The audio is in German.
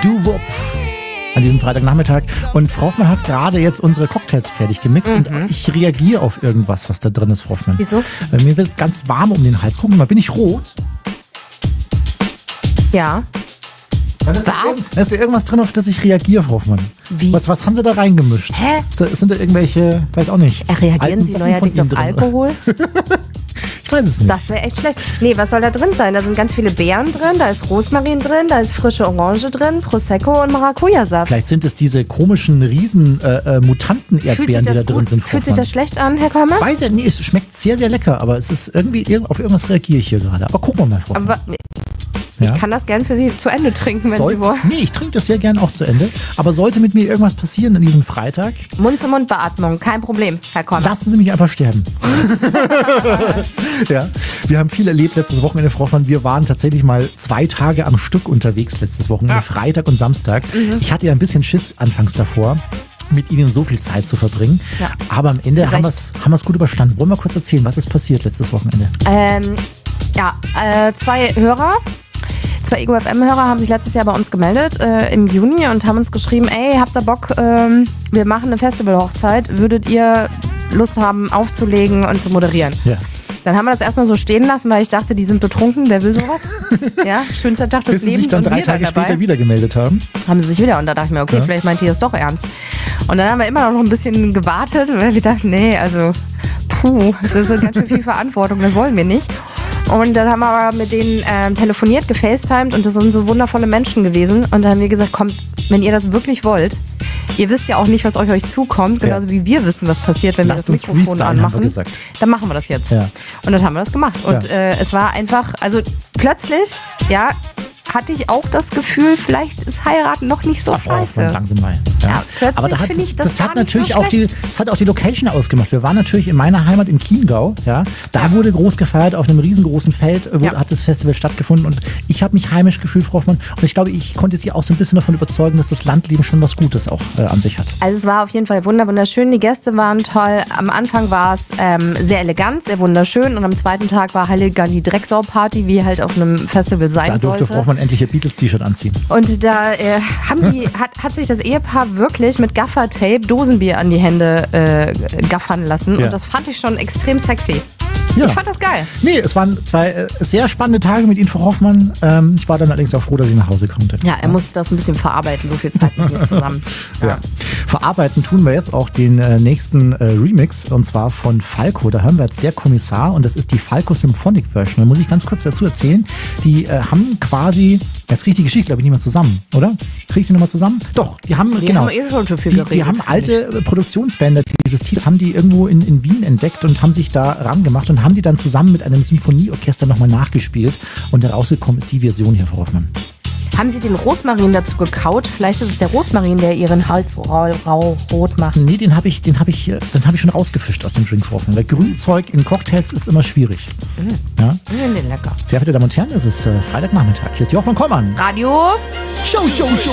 Du-Wupf an diesem Freitagnachmittag. Und Frau Hoffmann hat gerade jetzt unsere Cocktails fertig gemixt und ich reagiere auf irgendwas, was da drin ist, Frau Hoffmann. Wieso? Mir wird ganz warm um den Hals. Gucken mal, bin ich rot? Ja. Da ist ja irgendwas drin, auf das ich reagiere, Frau Hoffmann. Wie? Was haben Sie da reingemischt? Hä? Sind da irgendwelche, weiß auch nicht. Reagieren alten Sie Sachen neuerdings von auf Ihnen drin? Alkohol? Ich weiß es nicht. Das wäre echt schlecht. Nee, was soll da drin sein? Da sind ganz viele Beeren drin, da ist Rosmarin drin, da ist frische Orange drin, Prosecco und Maracuja-Saft. Vielleicht sind es diese komischen riesen Mutanten-Erdbeeren, die da drin sind. Frau Fühlt sich Hoffmann. das schlecht an, Herr Kammer? Weiß ja, nee, es schmeckt sehr, sehr lecker, aber es ist irgendwie, auf irgendwas reagiere ich hier gerade. Aber gucken wir mal, Frau Hoffmann. Aber ich kann das gern für Sie zu Ende trinken, wenn Sie wollen. Nee, ich trinke das sehr gern auch zu Ende. Aber sollte mit mir irgendwas passieren an diesem Freitag, Mund-zu-Mund-Beatmung, kein Problem, Herr Kammer. lassen Sie mich einfach sterben. Ja, wir haben viel erlebt letztes Wochenende, Frau Hoffmann. Wir waren tatsächlich mal 2 Tage am Stück unterwegs letztes Wochenende, Freitag und Samstag. Ich hatte ja ein bisschen Schiss anfangs davor, mit Ihnen so viel Zeit zu verbringen. Ja. Aber am Ende haben wir es gut überstanden. Wollen wir kurz erzählen, was ist passiert letztes Wochenende? 2 Ego FM-Hörer haben sich letztes Jahr bei uns gemeldet im Juni und haben uns geschrieben, ey, habt ihr Bock, wir machen eine Festivalhochzeit, würdet ihr Lust haben aufzulegen und zu moderieren? Ja. Dann haben wir das erstmal so stehen lassen, weil ich dachte, die sind betrunken, wer will sowas? Ja, schönster Tag des Bis Sie Lebens. sich dann und 3 wir Tage dabei. später wieder gemeldet haben. Haben sie sich wieder und da dachte ich mir, okay, vielleicht meint ihr das doch ernst. Und dann haben wir immer noch ein bisschen gewartet, weil wir dachten, nee, also das ist ganz schön viel Verantwortung, das wollen wir nicht. Und dann haben wir aber mit denen telefoniert, gefacetimed und das sind so wundervolle Menschen gewesen. Und dann haben wir gesagt, kommt, wenn ihr das wirklich wollt, ihr wisst ja auch nicht, was auf euch zukommt, genauso wie wir wissen, was passiert, wenn Lasst wir uns das Mikrofon freestylen, haben wir anmachen. gesagt. Dann machen wir das jetzt. Ja. Und dann haben wir das gemacht. Und es war einfach, also plötzlich, ja, hatte ich auch das Gefühl, vielleicht ist heiraten noch nicht so Frau Hoffmann, scheiße. sagen Sie mal. Ja, plötzlich aber finde ich, das das gar hat nicht natürlich so auch das hat auch die Location ausgemacht. Wir waren natürlich in meiner Heimat in Chiemgau. Ja, da wurde groß gefeiert auf einem riesengroßen Feld, hat das Festival stattgefunden und ich habe mich heimisch gefühlt, Frau Hoffmann. Und ich glaube, ich konnte Sie auch so ein bisschen davon überzeugen, dass das Landleben schon was Gutes auch an sich hat. Also es war auf jeden Fall wunderschön. Die Gäste waren toll. Am Anfang war es sehr elegant, sehr wunderschön. Und am zweiten Tag war Halligalli Drecksau-Party, wie halt auf einem Festival sein Da durfte Frau sollte. Hoffmann endlich ihr Beatles-T-Shirt anziehen. Und da hat sich das Ehepaar wirklich mit Gaffertape Dosenbier an die Hände gaffern lassen. Ja. Und das fand ich schon extrem sexy. Ja. Ich fand das geil. Nee, es waren 2 sehr spannende Tage mit Ihnen, Frau Hoffmann. Ich war dann allerdings auch froh, dass ich nach Hause konnte. Ja, er musste das ein bisschen verarbeiten, so viel Zeit mit mir zusammen. Ja. Verarbeiten tun wir jetzt auch den nächsten Remix und zwar von Falco. Da hören wir jetzt Der Kommissar und das ist die Falco Symphonic Version. Da muss ich ganz kurz dazu erzählen. Die haben quasi, jetzt kriege ich die Geschichte, glaube ich, nicht mehr zusammen, oder? Kriege ich sie nochmal zusammen? Doch, die haben, Die genau. haben schon so viel Die geredet, haben alte Produktionsbänder dieses Titels, haben die irgendwo in Wien entdeckt und haben sich da rangemacht und haben die dann zusammen mit einem Symphonieorchester nochmal nachgespielt. Und herausgekommen ist die Version hier, Frau Hoffmann. Haben Sie den Rosmarin dazu gekaut? Vielleicht ist es der Rosmarin, der Ihren Hals rot macht. Nee, den hab ich schon rausgefischt aus dem Drink, Frau Hoffmann. Weil Grünzeug in Cocktails ist immer schwierig. Ja? Nee, lecker. Sehr verehrte Damen und Herren, es ist Freitagnachmittag. Hier ist die Hoffmann Kollmann. Radio. Show.